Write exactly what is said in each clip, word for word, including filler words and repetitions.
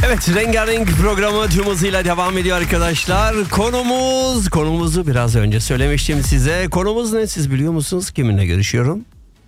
Evet, Rengarenk programı tüm hızıyla devam ediyor arkadaşlar. Konumuz, konumuzu biraz önce söylemiştim size. Konumuz ne, siz biliyor musunuz? Kiminle görüşüyorum?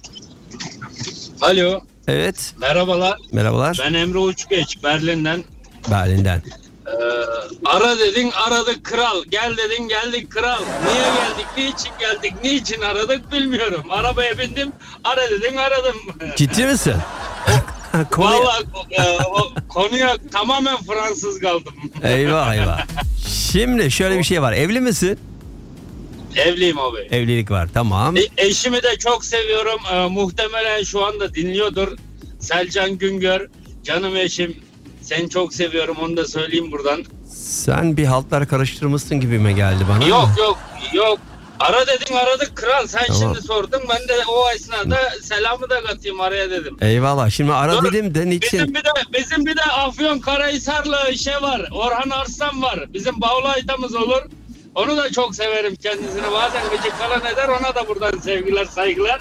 Alo. Evet. Merhabalar. Merhabalar. Ben Emre Uçgeç, Berlin'den. Berlin'den. Ee, ara dedin aradık kral. Gel dedin geldik kral. Niye geldik? Niçin geldik? Niçin aradık bilmiyorum. Arabaya bindim. Ara dedin aradım. Ciddi misin? Konuya... Vallahi e, o, konuya tamamen Fransız kaldım. Eyvah eyvah. Şimdi şöyle bir şey var. Evli misin? Evliyim abi. Evlilik var, tamam. E, eşimi de çok seviyorum. E, muhtemelen şu anda dinliyordur. Selcan Güngör. Canım eşim. Seni çok seviyorum, onu da söyleyeyim buradan. Sen bir haltlar karıştırmışsın gibime geldi bana. Yok yok yok. Ara dedin aradık kral. Sen tamam. Şimdi sordun. Ben de o esnada selamı da katayım araya dedim. Eyvallah. Şimdi ara Dur, dedim de niçin? Bizim bir de bizim bir de Afyonkarahisarlı şey var. Orhan Arslan var. Bizim Bağlı Aytamız olur. Onu da çok severim kendisini. Bazen gıcık falan eder. Ona da buradan sevgiler, saygılar.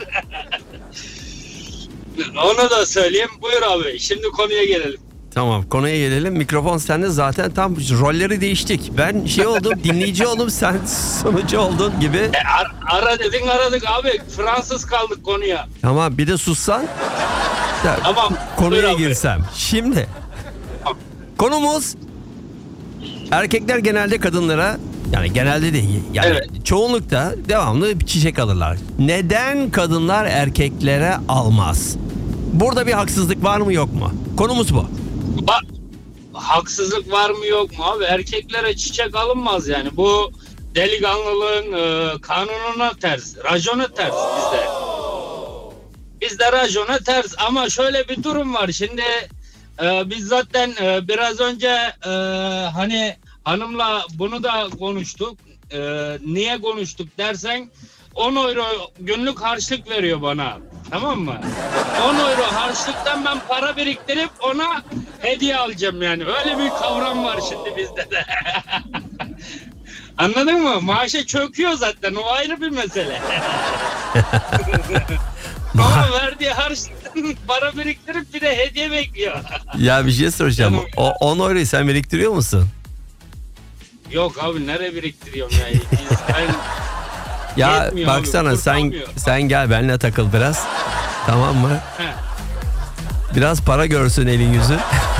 Onu da söyleyeyim. Buyur abi. Şimdi konuya gelelim. Tamam, konuya gelelim. Mikrofon sende, zaten tam rolleri değiştik. Ben şey oldum, dinleyici oldum, sen sunucu oldun gibi. E, ar- ara dedin aradık abi. Fransız kaldık konuya. Tamam, bir de sussan. Tamam. Konuya girsem. Şimdi konumuz, erkekler genelde kadınlara, yani genelde değil, yani evet. çoğunlukta devamlı çiçek alırlar. Neden kadınlar erkeklere almaz? Burada bir haksızlık var mı yok mu? Konumuz bu. Bak, haksızlık var mı yok mu abi? Erkeklere çiçek alınmaz yani. Bu delikanlılığın e, kanununa ters. Racona ters bizde. Bizde racona ters ama şöyle bir durum var. Şimdi e, biz zaten e, biraz önce e, hani hanımla bunu da konuştuk. E, niye konuştuk dersen on euro günlük harçlık veriyor bana. Tamam mı? on euro harçlıktan ben para biriktirip ona hediye alacağım yani. Öyle bir kavram var şimdi bizde de. Anladın mı? Maaşa çöküyor zaten. O ayrı bir mesele. Ama verdiği harçlıktan para biriktirip bir de hediye bekliyor. Ya bir şey soracağım. O on euroyu sen biriktiriyor musun? Yok abi, nereye biriktiriyorum ya? Biz, ben... Ya Yetmiyor baksana abi, sen sen gel benimle takıl biraz. Tamam mı? He. Biraz para görsün elin yüzün.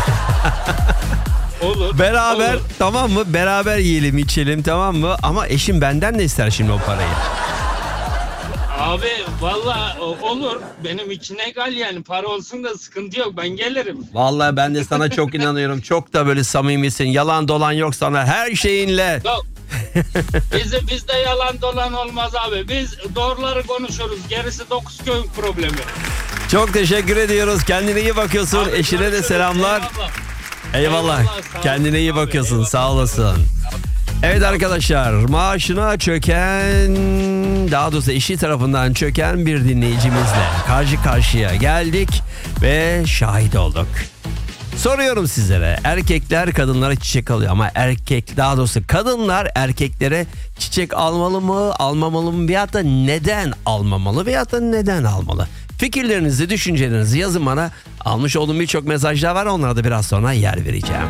Olur. Beraber olur. Tamam mı? Beraber yiyelim içelim, tamam mı? Ama eşim benden de ister şimdi o parayı. Abi valla olur. Benim için egal yani. Para olsun da sıkıntı yok. Ben gelirim. Vallahi ben de sana çok inanıyorum. Çok da böyle samimisin. Yalan dolan yok sana her şeyinle. Yok. Bizi, bizde yalan dolan olmaz abi. Biz doğruları konuşuruz. Gerisi dokuz köyün problemi. Çok teşekkür ediyoruz. Kendine iyi bakıyorsun. Abi, eşine de selamlar. Eyvallah. Eyvallah. Eyvallah. Kendine iyi bakıyorsun. Eyvallah. Sağ olasın. Evet arkadaşlar, maaşına çöken, daha doğrusu eşi tarafından çöken bir dinleyicimizle karşı karşıya geldik ve şahit olduk. Soruyorum sizlere, erkekler kadınlara çiçek alıyor ama erkek, daha doğrusu kadınlar erkeklere çiçek almalı mı, almamalı mı, veyahut da neden almamalı veyahut da neden almalı? Fikirlerinizi, düşüncelerinizi yazın bana. Almış olduğum birçok mesajlar var, onlara da biraz sonra yer vereceğim.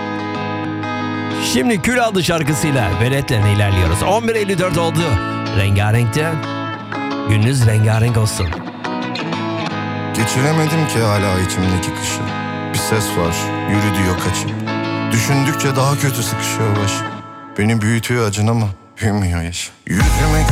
Şimdi Kül adlı şarkısıyla veletlerine ilerliyoruz. on bir elli dört oldu. Rengarenk'te. Gününüz rengarenk olsun. Geçiremedim ki hala içimdeki kışı. Bir ses var, yürü diyor kaçın. Düşündükçe daha kötü sıkışıyor baş. Beni büyütüyor acın ama büyümüyor yaş. Yüzüme